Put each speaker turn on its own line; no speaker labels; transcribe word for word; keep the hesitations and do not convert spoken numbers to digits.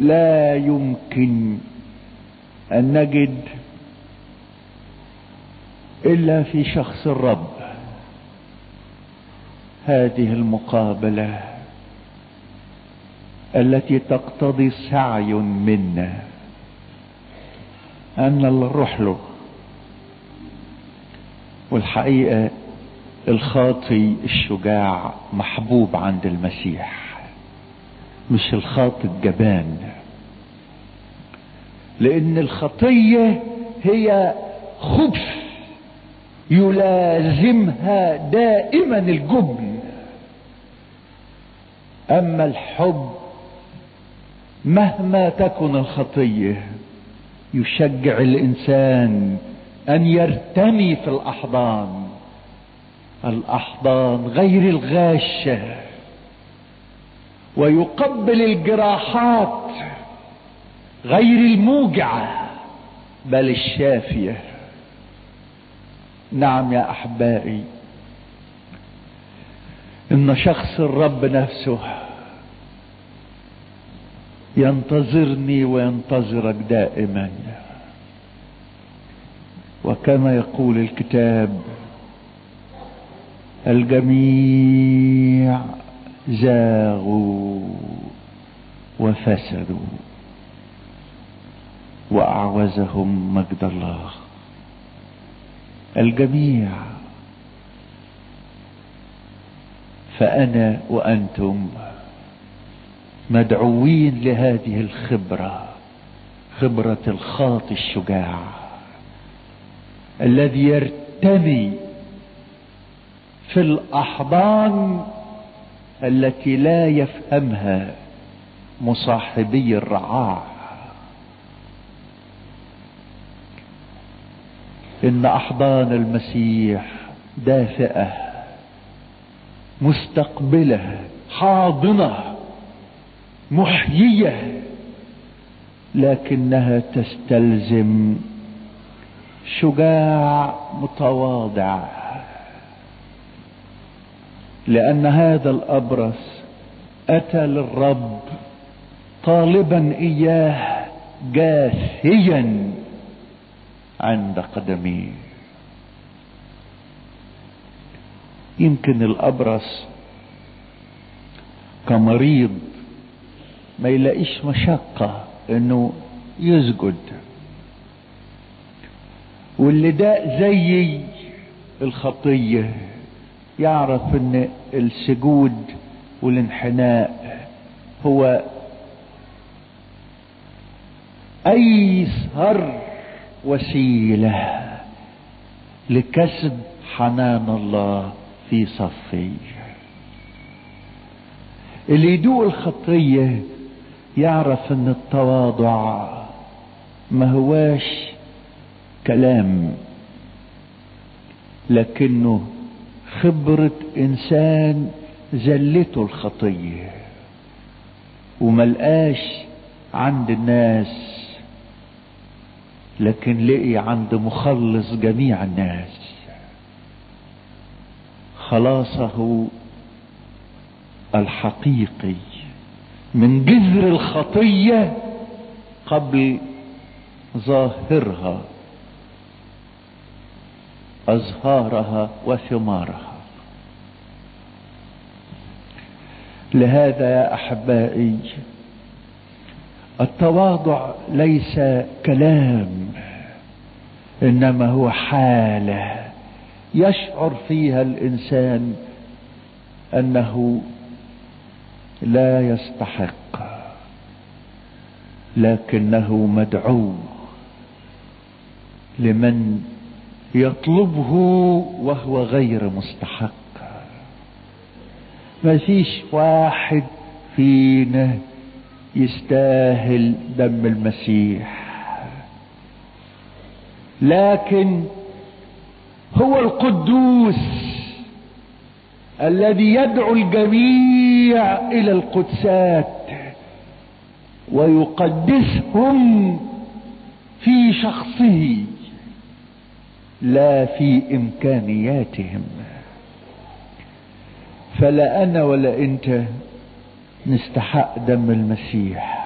لا يمكن أن نجد إلا في شخص الرب هذه المقابلة التي تقتضي سعي منا أن نروح له. والحقيقة الخاطي الشجاع محبوب عند المسيح، مش الخاطي الجبان، لأن الخطية هي خبث يلازمها دائما الجبن، أما الحب مهما تكن الخطية يشجع الإنسان أن يرتمي في الأحضان، الأحضان غير الغاشة، ويقبل الجراحات غير الموجعة بل الشافية. نعم يا أحبائي، إن شخص الرب نفسه ينتظرني وينتظرك دائما، وكما يقول الكتاب: الجميع زاغوا وفسدوا وأعوزهم مجد الله. الجميع، فأنا وأنتم مدعوين لهذه الخبرة، خبرة الخاطي الشجاع الذي يرتمي في الأحضان التي لا يفهمها مصاحبي الرعاع. إن أحضان المسيح دافئة مستقبلة حاضنة محيية، لكنها تستلزم شجاع متواضع، لأن هذا الأبرص أتى للرب طالبا إياه جاثيا عند قدميه. يمكن الأبرص كمريض ما يلاقيش مشقة انه يسجد، واللي ده زي الخطية يعرف ان السجود والانحناء هو ايسر وسيلة لكسب حنان الله في صفي. اللي يدوق الخطية يعرف ان التواضع ما هواش كلام، لكنه خبرة انسان زلته الخطية وملقاش عند الناس، لكن لقي عند مخلص جميع الناس. خلاصه الحقيقي من جذر الخطية قبل ظاهرها، أزهارها وثمارها. لهذا يا أحبائي التواضع ليس كلام، إنما هو حالة يشعر فيها الإنسان أنه لا يستحق، لكنه مدعو لمن يطلبه وهو غير مستحق. ما فيش واحد فينا يستاهل دم المسيح، لكن هو القدوس الذي يدعو الجميع الى القدسات ويقدسهم في شخصه لا في امكانياتهم. فلا انا ولا انت نستحق دم المسيح،